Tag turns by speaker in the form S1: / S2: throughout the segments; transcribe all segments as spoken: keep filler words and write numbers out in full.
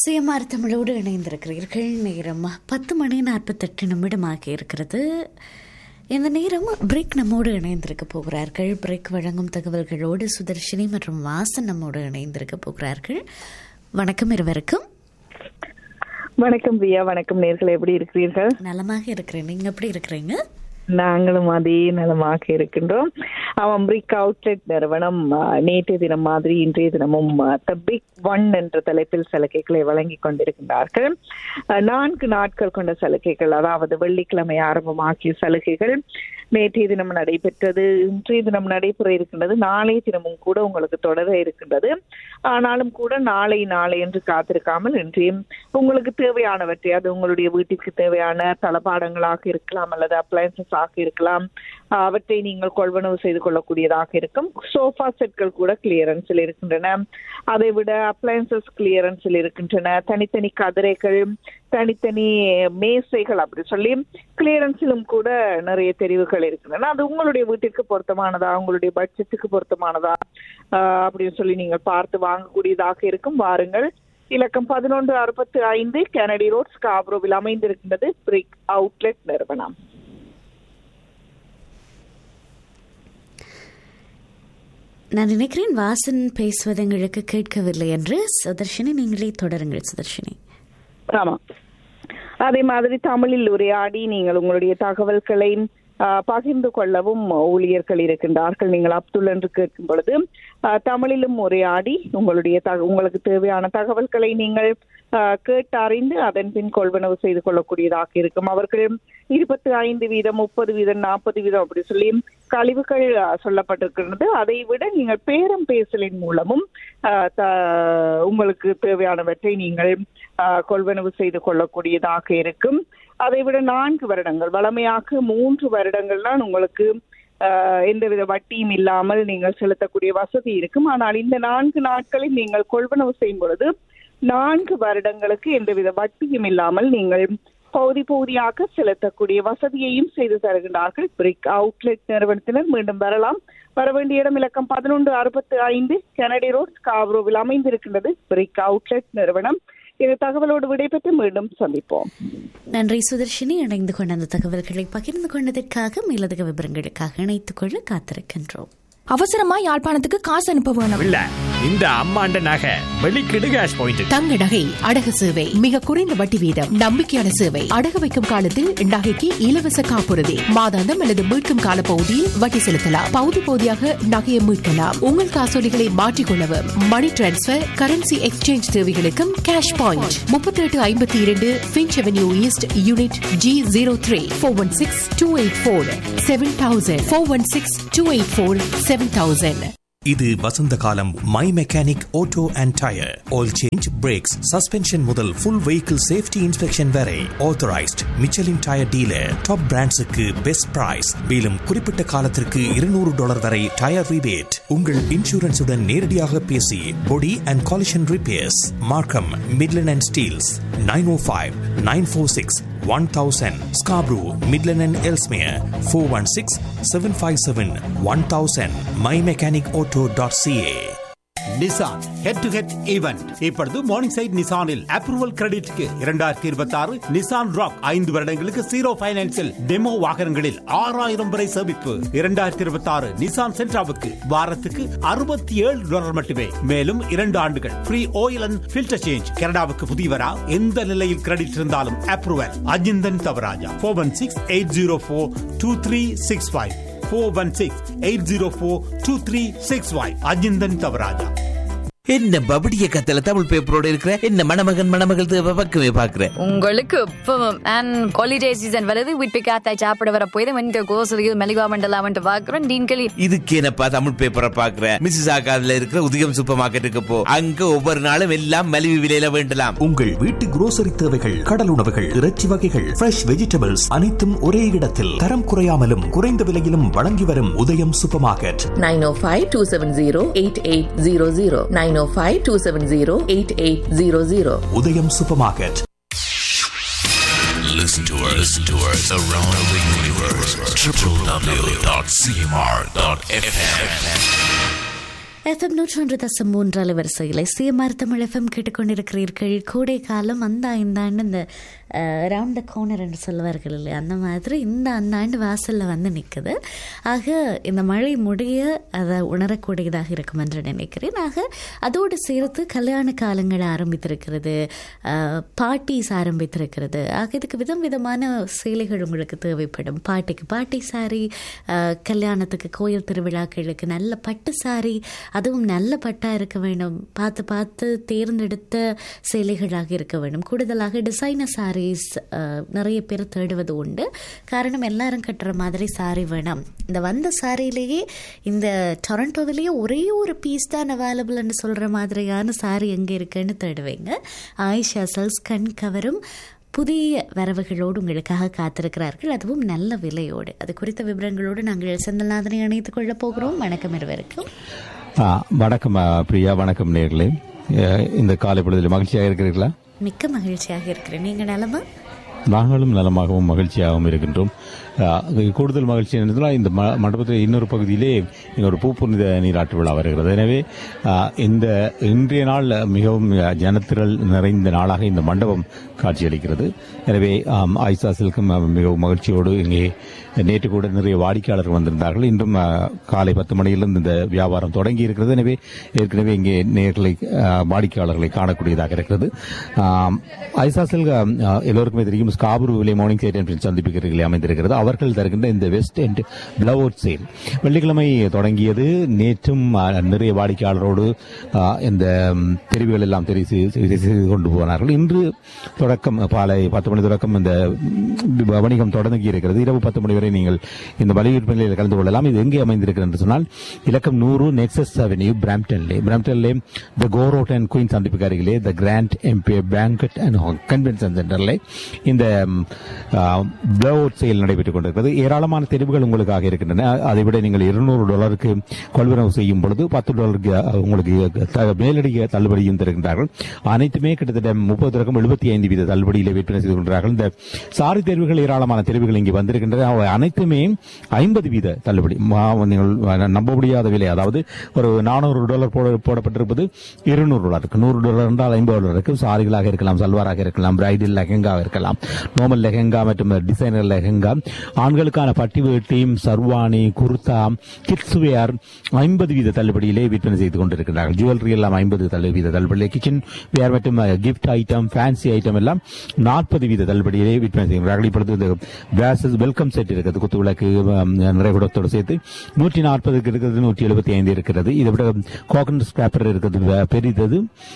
S1: சுயமார் தமிழோடு இணைந்திருக்கிறீர்கள். நேரம் பத்து மணி நாற்பத்தெட்டு நிமிடமாக இருக்கிறது. இந்த நேரம் பிரேக் நம்மோடு இணைந்திருக்க போகிறார்கள். பிரேக் வழங்கும் தகவல்களோடு சுதர்ஷினி மற்றும் வாசன் நம்மோடு இணைந்திருக்க போகிறார்கள். வணக்கம் இருவருக்கும்.
S2: வணக்கம் பிரியா. வணக்கம் நேர்களே, எப்படி இருக்கிறீர்கள்?
S1: நலமாக இருக்கிறேன். நீங்க எப்படி இருக்கிறீங்க?
S2: நாங்களும் அதே நலமாக இருக்கின்றோம். அவன் பிரிக் அவுட்லெட் நிறுவனம் நேற்றைய தினம் மாதிரி இன்றைய தினமும் த பிக் ஒன் என்ற தலைப்பில் சலுகைகளை வழங்கி கொண்டிருக்கின்றார்கள். நான்கு நாட்கள் கொண்ட சலுகைகள், அதாவது வெள்ளிக்கிழமை ஆரம்பமாக்கிய சலுகைகள் நேற்றைய தினம் நடைபெற்றது. இன்றைய தினம் நடைபெற இருக்கின்றது. நாளைய தினமும் கூட உங்களுக்கு தொடர இருக்கின்றது. ஆனாலும் கூட நாளை நாளை என்று காத்திருக்காமல் இன்றையும் உங்களுக்கு தேவையானவற்றை, அது உங்களுடைய வீட்டிற்கு தேவையான தளபாடங்களாக இருக்கலாம் அல்லது அப்ளையன்சஸ் ஆக இருக்கலாம், அவற்றை நீங்கள் கொள்வனவு செய்து கொள்ளக்கூடியதாக இருக்கும். சோஃபா செட்கள் கூட கிளியரன்ஸில் இருக்கின்றன. அதை விட அப்ளையன்சஸ் கிளியரன்ஸில் இருக்கின்றன. தனித்தனி கதிரைகள், தனித்தனி மேசைகள், அப்படி சொல்லி கிளியரன்ஸிலும் கூட நிறைய தெரிவுகள் இருக்கின்றன. அது உங்களுடைய வீட்டிற்கு பொருத்தமானதா, உங்களுடைய பட்ஜெட்டுக்கு பொருத்தமானதா அப்படின்னு சொல்லி நீங்கள் பார்த்து வாங்கக்கூடியதாக இருக்கும். வாருங்கள். இலக்கம் பதினொன்று அறுபத்தி ஐந்து கெனடி ரோட், ஸ்காப்ரோவில் அமைந்திருக்கின்றது பிரிக் அவுட்லெட் நிறுவனம்.
S1: நான் நினைக்கிறேன் வாசன் பேசுவது எங்களுக்கு கேட்கவில்லை என்று. சுதர்ஷினி, நீங்களே தொடருங்கள். சுதர்ஷினி.
S2: ஆமா, அதே மாதிரி தமிழில் உரையாடி நீங்கள் உங்களுடைய தகவல்களை பகிர்ந்து கொள்ளவும் ஊழியர்கள் இருக்கின்றார்கள். நீங்கள் அப்துல் என்று கேட்கும் பொழுது தமிழிலும் உரையாடி உங்களுடைய உங்களுக்கு தேவையான தகவல்களை நீங்கள் கேட்டு அறிந்து அதன் பின் கொள்வனவு செய்து கொள்ளக்கூடியதாக இருக்கும். அவர்கள் இருபத்தி ஐந்து வீதம், முப்பது வீதம், நாற்பது வீதம் அப்படி சொல்லி கழிவுகள் சொல்லப்பட்டிருக்கிறது. அதை விட நீங்கள் பேரம் பேசலின் மூலமும் உங்களுக்கு தேவையானவற்றை நீங்கள் கொள்வனவு செய்து கொள்ளக்கூடியதாக இருக்கும். அதை விட நான்கு வருடங்கள், வளமையாக மூன்று வருடங்கள் தான் உங்களுக்கு எந்தவித வட்டியும் இல்லாமல் நீங்கள் செலுத்தக்கூடிய வசதி இருக்கும். ஆனால் இந்த நான்கு நாட்களில் நீங்கள் கொள்வனவு செய்யும் பொழுது நான்கு வருடங்களுக்கு எந்தவித வட்டியும் இல்லாமல் நீங்கள் பகுதி பகுதியாக செலுத்தக்கூடிய வசதியையும் செய்து தருகின்றார்கள் பிரிக் அவுட்லெட் நிறுவனத்தினர். மீண்டும் வரலாம். வர வேண்டிய இடம் இலக்கம் பதினொன்று அறுபத்தி ஐந்து கெனடி ரோட், ஸ்காப்ரோவில் அமைந்திருக்கின்றது பிரிக் அவுட்லெட் நிறுவனம். இந்த தகவலோடு விடைபெற்று மீண்டும் சந்திப்போம்.
S1: நன்றி சுதர்ஷினி. இணைந்து கொண்ட அந்த தகவல்களை பகிர்ந்து கொண்டதற்காக மேலதிக விவரங்களுக்காக இணைத்துக் கொள்ள காத்திருக்கின்றோம்.
S3: அவசரமா யாழ்ப்பாணத்துக்கு காசு அனுப்ப வேணும்.
S4: இல்ல, இந்த அம்மாண்ட நகை வெளிக்கிடு கேஷ் பாயிண்ட்.
S3: தங்க நகை அடகு சேவை, மிக குறைந்த வட்டி வீதம், நம்பிக்கையான சேவை. அடகு வைக்கும் காலத்தில் நகைக்கு இலவச காப்புறுதி, மாதாந்தம் அல்லது மீட்கும் கால பகுதியில் வட்டி செலுத்தலாம். பகுதி பகுதியாக நகையை மீட்கலாம். உங்கள் காசோலிகளை மாற்றிக்கொள்ளவும், மணி டிரான்ஸ்பர், கரன்சி எக்ஸ்சேஞ்ச் தேவைகளுக்கும் கேஷ் பாயிண்ட். முப்பத்தி எட்டு ஐம்பத்தி இரண்டு pinch avenue east, unit G zero three, four one six two eight four seven thousand, four one six two eight four seven thousand.
S5: இது வசந்த காலம். My mechanic auto and tyre, oil change, breaks, suspension முதல் full vehicle safety inspection வரை authorised Michelin tyre dealer. Top பிராண்ட்ஸுக்கு best price. மேலும் குறிப்பிட்ட காலத்திற்கு இருநூறு dollar வரை tyre rebate. உங்கள் இன்சூரன்ஸுடன் நேரடியாக பேசி பொடி அண்ட் காலிஷன் ரிப்பேர்ஸ். மார்க்கம், Midland and Steeles. Nine O five nine four six one thousand. Scarborough, Midland and Ellesmere, four one six seven five seven one thousand. my mechanic auto dot c a.
S6: Nissan head to head event இப்பொழுது morning side நிசானில் approval கிரெடிட்க்கு இரண்டாயிரத்தி இருபத்தி ஆறு Nissan rock ஐந்து வருடங்களுக்கு zero பைனான்சில் demo வாகனங்களில் ஆறாயிரம் வரை சேமிப்பு. இரண்டாயிரத்தி இருபத்தி ஆறு நிசான் சென்ட்ராவுக்கு வாரத்துக்கு அறுபத்தி ஏழு டாலர் மட்டுமே. மேலும் இரண்டு ஆண்டுகள் free oil and filter change. கனடாவுக்கு புதியவரா, எந்த நிலையில் கிரெடிட் இருந்தாலும் approval. Ajinthan Thavaraja, four one six eight zero four two three six five, four one six eight zero four two three six five. Ajinthan Thavaraja.
S7: என்ன பபடிய கத்தல தமிழ் பேப்பரோட இருக்கிற என்ன மணமகன் மணமகள் தேவை பக்கமே பாக்குறேன்.
S8: உங்களுக்கு இப்பவும் அண்ட் ஹாலிடே சீசன் வருது. வீட்டு காத்தாய் சாப்பிட வர போய் வந்து கோசலியில் மெலிகா மண்டலாம் வந்து பாக்குறேன். டீன்களி
S7: இதுக்கு என்னப்பா தமிழ் பேப்பரை பாக்குறேன். மிஸ்ஸஸ் ஆகாதுல இருக்கிற உதயம் சூப்பர் மார்க்கெட்டுக்கு போ. அங்க ஒவ்வொரு நாளும் எல்லாம் மலிவு விலையில வேண்டலாம்.
S5: உங்கள் வீட்டு குரோசரி தேவைகள், கடல் உணவுகள், இறைச்சி வகைகள், ஃப்ரெஷ் வெஜிடபிள்ஸ் அனைத்தும் ஒரே இடத்தில் தரம் குறையாமலும் குறைந்த விலையிலும் வழங்கி வரும் உதயம் சூப்பர் மார்க்கெட்.
S9: நைன் ஓ five two seven zero eight eight zero zero nine ஓ five two seven zero eight eight zero zero.
S5: உதயம் super market.
S10: Listen to us, listen to us around the universe. w w w dot c m r dot f m
S1: FM நூற்றி ஒன்று தசம் மூன்று அலைவரிசையில் CMR Tamil FM கேட்டுக்கொண்டிருக்கிறீர்கள். கோடை காலம் அந்த இந்த ஆண்டு இந்த ரவுண்ட் த கார்னர் என்று சொல்லுவார்கள் இல்லை, அந்த மாதிரி இந்த அந்த ஆண்டு வாசலில் வந்து நிற்குது. ஆக இந்த மழை முடிய அதை உணரக்கூடியதாக இருக்கும் என்று நினைக்கிறேன். ஆக அதோடு சேர்த்து கல்யாண காலங்கள் ஆரம்பித்திருக்கிறது, பார்ட்டிஸ் ஆரம்பித்திருக்கிறது. ஆக இதுக்கு விதம் விதமான சேலைகள் உங்களுக்கு தேவைப்படும். பாட்டிக்கு பாட்டி சாரி, கல்யாணத்துக்கு கோயில் திருவிழாக்களுக்கு நல்ல பட்டு சாரி, அதுவும் நல்ல பட்டாக இருக்க வேண்டும், பார்த்து பார்த்து தேர்ந்தெடுத்த சேலைகளாக இருக்க வேண்டும். கூடுதலாக டிசைனர் சாரீஸ் நிறைய பேர் தேடுவது உண்டு. காரணம் எல்லாரும் கட்டுற மாதிரி சாரி வேணும். இந்த வந்த சாரியிலேயே இந்த டொரண்டோவிலேயே ஒரே ஒரு பீஸ் தான் அவைலபிள்னு சொல்கிற மாதிரியான சாரி எங்கே இருக்குன்னு தேடுவீங்க. ஆயிஷா செல்ஸ் கண் கவரும் புதிய வரவுகளோடு உங்களுக்காக காத்திருக்கிறார்கள், அதுவும் நல்ல விலையோடு. அது குறித்த விவரங்களோடு நாங்கள் செந்தில்நாதனை இணைத்துக் கொள்ளப் போகிறோம். வணக்கம் இருவருக்கும்.
S11: வணக்கம் பிரியா. வணக்கம் நேர்களே. இந்த காலை பொழுதில் மகிழ்ச்சியாக இருக்கிறீர்களா?
S1: மிக்க மகிழ்ச்சியாக இருக்கிறேன். நீங்கள் நலமா?
S11: நாங்களும் நலமாகவும் மகிழ்ச்சியாகவும் இருக்கின்றோம். கூடுதல் மகிழ்ச்சி என்னென்றால் இந்த மண்டபத்தில் இன்னொரு பகுதியிலே ஒரு பூ புனித நீராட்டு விழா வருகிறது. எனவே இந்த இன்றைய நாள் மிகவும் ஜனத்திரள் நிறைந்த நாளாக இந்த மண்டபம் காட்சியளிக்கிறது. எனவே ஆயிஷா சில்க்கும் மிகவும் மகிழ்ச்சியோடு இங்கே நேற்று கூட நிறைய வாடிக்கையாளர்கள் வந்திருந்தார்கள். இன்றும் காலை பத்து மணியிலிருந்து இந்த வியாபாரம் தொடங்கி இருக்கிறது. எனவே ஏற்கனவே இங்கே நேர்களை வாடிக்கையாளர்களை காணக்கூடியதாக இருக்கிறது. ஆயிஷா சில்க் எல்லோருக்குமே தெரியும், ஸ்காபுருவிலே மார்னிங் சைட் என்ற சந்திப்புகளில் அமைந்திருக்கிறது. அவர்கள் தருகின்ற இந்த வெஸ்ட் எண்ட் பிளவுட் சேல் வெள்ளிக்கிழமை தொடங்கியது. நேற்றும் நிறைய வாடிக்கையாளரோடு இந்த தெரிவுகள் எல்லாம் தெரிவு செய்து கொண்டு போனார்கள். இன்று தொடக்கம் பாலை பத்து மணி தொடக்கம் இந்த வணிகம் தொடங்கி இருக்கிறது. இரவு பத்து மணி வரை நீங்கள் இந்த மலிவு விற்பனையில் கலந்து கொள்ளலாம். இது எங்கே அமைந்திருக்கிறது என்று சொன்னால் இலக்கம் நூறு nexus avenue பிராம்ப்டன்லே பிராம்ப்டன்லே the கோரோட் and queen சந்திப்புக்கு அருகிலே த grand empire banquet and convention சென்டர்ல இந்த பிளவுட் சேல் நடைபெற்றுக் கொண்டிருக்கிறது. ஏராளமான தெரிவுகள் உங்களுக்காக இருக்கின்றன. அதை விட நீங்கள் இருநூறு டாலருக்கு கொள்வனவு செய்யும் பொழுது பத்து டாலருக்கு உங்களுக்கு மேலடி தள்ளுபடியும் தருகின்றார்கள். அனைத்துமே கிட்டத்தட்ட முப்பது ரகம் எழுபத்தி ஐந்து வீத தள்ளுபடியில் விற்பனை செய்து கொண்டிருக்கிறார்கள். இந்த சாரி தெரிவுகள் ஏராளமான தெரிவுகள் இங்கே வந்திருக்கின்றன. அவை அனைத்துமே ஐம்பது வீத தள்ளுபடி. நீங்கள் நம்ப முடியாத விலை. அதாவது ஒரு நானூறு டாலர் போடப்பட்டிருப்பது இருநூறு டாலருக்கு, நூறு டாலர் என்றால் ஐம்பது டாலருக்கு சாரிகளாக இருக்கலாம், சல்வாராக இருக்கலாம், பிரைடல் லெஹெங்காக இருக்கலாம், நார்மல் லெஹெங்கா மற்றும் டிசைனர் லெஹெங்கா, ஆண்களுக்கான பட்டி வேட்டியும் சர்வானி குர்தா கிட்ஸ் வேர் ஐம்பது வீத தள்ளுபடியிலே விற்பனை செய்து கொண்டிருக்கிறார்கள். ஜுவல்லரி எல்லாம் ஐம்பது வீத தள்ளுபடியிலே, கிச்சன் வேர் மற்றும் கிஃப்ட் ஐட்டம் ஃபேன்சி ஐட்டம் எல்லாம் நாற்பது வீத தள்ளுபடியிலே விற்பனை செய்கிறார்கள். இப்பொழுது வெல்கம் செட் இருக்கிறது, குத்து விளக்கு நிறைகுடத்தோடு சேர்த்து நூற்றி நாற்பதுக்கு இருக்கிறது, நூற்றி எழுபத்தி ஐந்து இருக்கிறது. இதை விட கோகனட் ஸ்கிராப்பர் இருக்கிறது பெரிதது,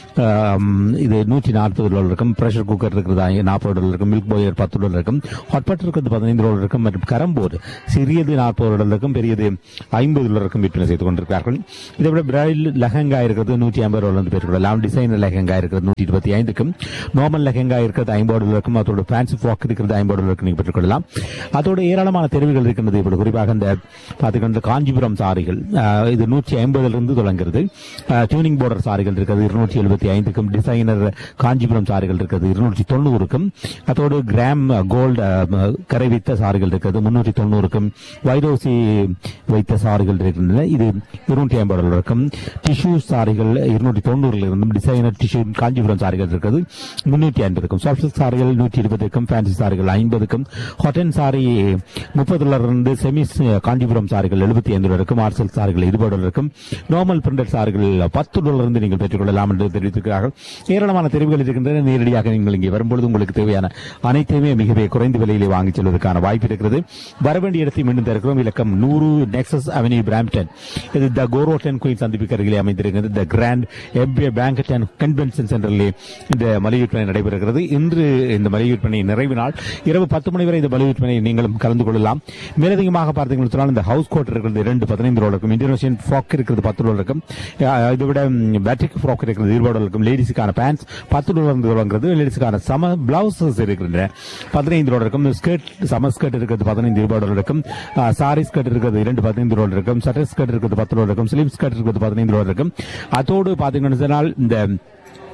S11: இது நூற்றி நாற்பது டாலர் இருக்கும். பிரஷர் குக்கர் இருக்கிறது நாற்பது டாலர் இருக்கும். மில்க் பாயர் பத்து டாலர் இருக்கும். ஹாட் வாட்டர் இருக்கிறது பதினைந்து டாலர் இருக்கும். மற்றும் கரம்போர்டு சிறியது நாற்பது டாலர் இருக்கும், பெரியது ஐம்பது டாலர் இருக்கும் விற்பனை செய்து கொண்டிருக்கிறார்கள். இதை விட பிரைடல் லெஹங்கா இருக்கிறது நூற்றி ஐம்பது டாலர் பெற்றுக்கொள்ளலாம். டிசைனர் லெஹங்கா இருக்கிறது நூற்றி இருபத்தி ஐந்துக்கும். நார்மல் லெஹங்கா இருக்கிறது ஐம்பது டாலர் இருக்கும். அதோட ஃபேன்சி ஃப்ராக் இருக்கிறது ஐம்பது டாலருக்கு நீங்கள் பெற்றுக்கொள்ளலாம். அதோட ஏராளமான தெரிவுகள் இருக்கின்றது. இப்படி குறிப்பாக இந்த பார்த்துக்கின்ற காஞ்சிபுரம் சாரிகள் இது நூற்றி ஐம்பதிலிருந்து தொடங்குகிறது. டியூனிங் பார்டர் சாரிகள் இருக்கிறது இருநூற்றி எழுபத்தி ஐந்துக்கும். டிசைனர் காஞ்சிபுரம் சாரிகள் இருக்கிறது இருநூற்றி தொண்ணூறுக்கும். அதோடு கிராம் கோல்டு கரை வைத்த சாரிகள் இருக்கிறது முன்னூற்றி தொண்ணூறுக்கும். வைரோசி வைத்த சாரிகள் இருக்கின்றன, இது இருநூற்றி ஐம்பது டாலர் இருக்கும். டிஷ்யூ சாரிகள் இருநூற்றி தொண்ணூறுல இருந்தும். டிசைனர் டிஷ்யூ காஞ்சிபுரம் சாரிகள் இருக்கிறது முன்னூற்றி ஐம்பதுக்கும். சாஃப்ட் சாரிகள் நூற்றி இருபதுக்கும். ஃபேன்சி சாரிகள் ஐம்பதுக்கும். ஹாட்டன் சாரி முப்பது டாலர் இருந்து செமிஸ் காஞ்சிபுரம் சாரிகள் எழுபத்தி ஐந்து டாலர் இருக்கும். ஆர்சல் சாரிகள் இருபது டாலர் இருக்கும். நார்மல் பிரிண்டட் சாரிகள் பத்து டாலர் இருந்து நீங்கள் பெற்றுக்கொள்ளலாம் என்று தெரிவித்திருக்கிறார்கள். ஏராளமான தெரிவுகள் இருக்கின்றன. நேரடியாக நீங்கள் இங்கே வரும்பொழுது உங்களுக்கு தேவையான அனைத்தையுமே மிகவே குறைந்த விலையிலே வாங்கிச் செல்வதற்கான வாய்ப்பு இருக்கிறது. வரவேண்டிய இடத்தை மீண்டும் திறக்கிறோம். இலக்கம் நூறு நெக்ஸஸ் அவென்யூ பிராம்ப்டன். இது த கோரோட் அண்ட் குயின் சந்திப்புக்கு அருகிலே அமைந்திருக்கிறது. த grand empire banquet and convention சென்டரிலே இந்த மளிகை விற்பனை நடைபெறுகிறது. இன்று இந்த மளிகை விற்பனை நிறைவு நாள். இரவு பத்து மணி வரை இந்த மளிகை விற்பனை நீங்களும் கலந்து கொள்ளலாம். மேலதிகமாக பார்த்தீங்கன்னு சொன்னால் இந்த ஹவுஸ் கோட் இருக்கிறது இரண்டு பதினைந்து டாலருக்கும். இந்தோனேஷியன் ஃப்ராக் இருக்கிறது பத்து டாலருக்கும். இதை விட பேட்டிக் ஃப்ராக் இருக்கிறது இருபது டாலருக்கும். லேடிஸுக்கான பேண்ட்ஸ் பத்து டாலர் தொடங்குறது. லேடிஸுக்கான சம பிளவுசஸ் இருக்கின்றன பதினைந்து டாலர் இருக்கும். ஸ்கர்ட் சம ஸ்கர்ட் இருக்கிறது பதினைந்து இருபது டாலர் இருக்கும். சாரி ஸ்கர்ட் இருக்கிறது இரண்டு பதினைந்து டாலர் இருக்கும். சட்டர் ஸ்கர்ட் இருக்கிறது பத்து டாலர் இருக்கும். ஸ்லீவ் ஸ்கர்ட் இருக்கிறது பதினைந்து டாலர் இருக்கும். அதோடு பார்த்தீங்கன்னு சொன்னால் இந்த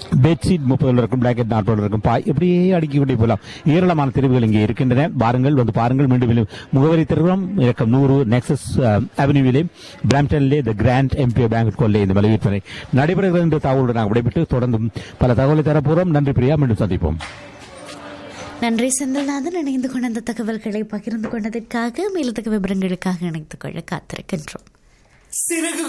S11: பெட்ஷீட் முப்பது இருக்கும், பிளாக்கெட் நாற்பது இருக்கும், பாய் இப்படியே அடுக்கி கொண்டே போகலாம். ஏராளமான தெரிவுகள் இங்கே இருக்கின்றன. வாருங்கள், வந்து பாருங்கள். மீண்டும் முகவரி தருகிறோம். இலக்கம் நூறு நெக்ஸஸ் அவென்யூவிலே பிராம்டனிலே த கிராண்ட் எம்பியர் பேங்க் கொள்ளை இந்த மலை விற்பனை நடைபெறுகிறது என்ற தகவலுடன் நாங்கள் விடைபெற்று தொடர்ந்தும் பல தகவலை தரப்போகிறோம். நன்றி பிரியா, மீண்டும் சந்திப்போம்.
S1: நன்றி செந்தில்நாதன், இணைந்து கொண்ட அந்த தகவல்களை பகிர்ந்து கொண்டதற்காக. மேலத்தக்க விவரங்களுக்காக இணைத்துக் கொள்ள காத்திருக்கின்றோம்.